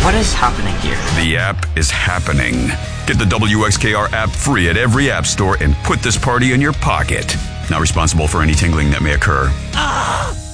What is happening here? The app is happening. Get the WXKR app free at every app store and put this party in your pocket. Not responsible for any tingling that may occur.